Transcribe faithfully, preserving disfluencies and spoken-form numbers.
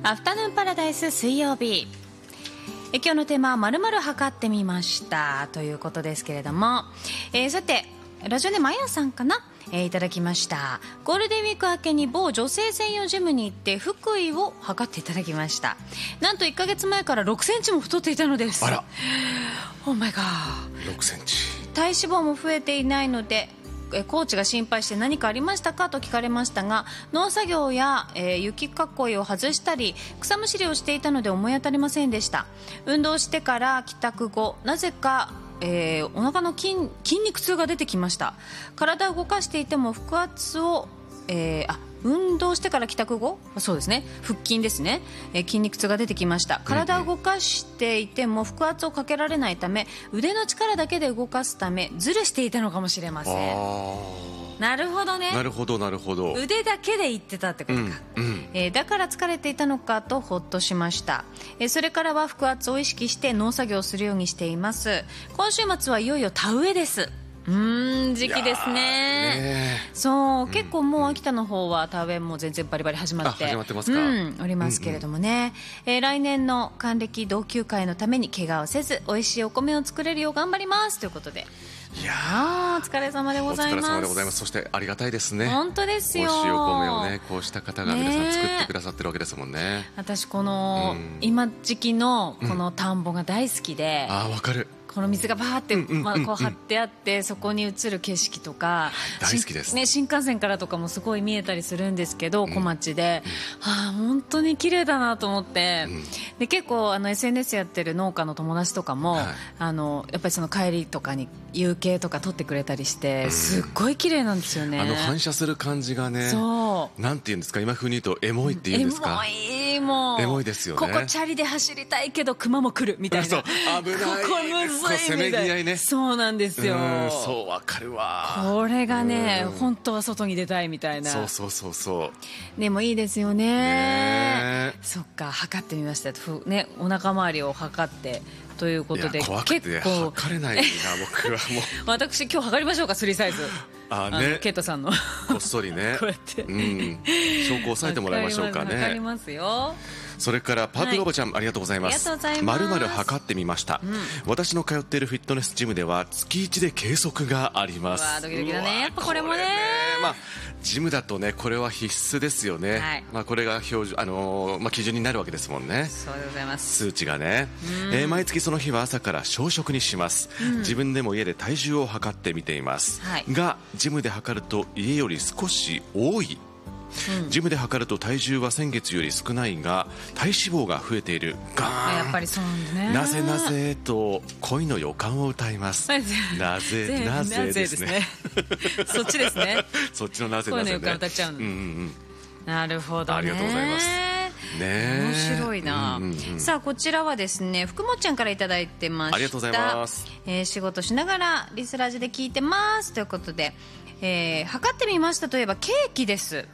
アフタヌーンパラダイス水曜日、え今日のテーマは〇〇測ってみましたということですけれども、えー、さてラジオネームあやさんかな、えー、いただきました。ゴールデンウィーク明けに某女性専用ジムに行って腹囲を測っていただきました。なんといっかげつまえからろくセンチも太っていたのです。 あら、 オーマイガー。 ろくセンチ。 体脂肪も増えていないのでコーチが心配して何かありましたかと聞かれましたが、農作業や、えー、雪囲いを外したり草むしりをしていたので思い当たりませんでした。運動してから帰宅後なぜか、えー、お腹の 筋, 筋肉痛が出てきました。体を動かしていても腹圧を、えー、あ運動してから帰宅後、そうですね、腹筋ですね、えー、筋肉痛が出てきました。体を動かしていても腹圧をかけられないため、腕の力だけで動かすためずるしていたのかもしれません。 あなるほどね。 なるほどなるほど。 腕だけで言ってたってことか、 うんうん、 えー、だから疲れていたのかとほっとしました。えー、それからは腹圧を意識して農作業をするようにしています。今週末はいよいよ田植えです。うーん時期です ね, ねそう、うん、結構もう秋田の方は田植えも全然バリバリ始まって始まってますか、 うん、おりますけれどもね、うんうん、えー、来年の還暦同級会のために怪我をせず美味しいお米を作れるよう頑張りますということで、いやーお疲れ様でございます。 お疲れ様でございます。そしてありがたいですね。 本当ですよ。 美味しいお米をね、こうした方が皆さん作ってくださってるわけですもんね。 私この、うん、今時期のこの田んぼが大好きで、 うん、あーわかる。 この水がバーって、まあ、こう張ってあってそこに映る景色とか大好きです、 ね、新幹線からとかもすごい見えたりするんですけど、うん、小町で、うん、はあ、本当に綺麗だなと思って、うん、で結構あの エスエヌエス やってる農家の友達とかも、はい、あのやっぱりその帰りとかに夕景とか撮ってくれたりして、うん、すっごい綺麗なんですよね。 あの反射する感じがね、 そうなんていうんですか、今風に言うとエモいっていうんですか、 エモい、もうエモいですよね。 ここチャリで走りたいけど熊も来るみたいな、 そう危ない、 ここむずいせめぎ合いね。 そうなんですよ。 うん、そうわかるわ。 これがね、本当は外に出たいみたいな。 そうそうそうそうでもいいですよ ね, ね。 そっか、測ってみました、ね、お腹周りを測ってということで、 怖くて結構測れないな僕はもう私今日測りましょうか、スリーサイズ。 あね、 あケイトさんのこっそりねこうやって、 うん、証拠を押さえてもらいましょうかね。 測りますよ。 それからパープルおばちゃん、はい、ありがとうございます。まるまる測ってみました、うん、私の通っているフィットネスジムでは月いちで計測があります。 うわドキドキだね、やっぱこれも ね, これね、まあ、ジムだとねこれは必須ですよね、はい、まあ、これが標準、あのーまあ、基準になるわけですもんね。 そうでございます。 数値がね、えー、毎月その日は朝から小食にします、うん、自分でも家で体重を測ってみています、はい、がジムで測ると家より少し多い。うん、ジムで測ると体重は先月より少ないが体脂肪が増えている。ガーン、 やっぱりそうなんだね。 なぜなぜと恋の予感を歌います。なぜなぜですねそっちですねそっちのなぜなぜね、 恋の予感歌っちゃうの、うんうんうん、なるほどね。 ありがとうございますね、 面白いな、うんうんうん、さあこちらはですね福もちゃんからいただいてました。 ありがとうございます、 えー、仕事しながらリスラジで聞いてますということで、えー、測ってみましたといえばケーキです。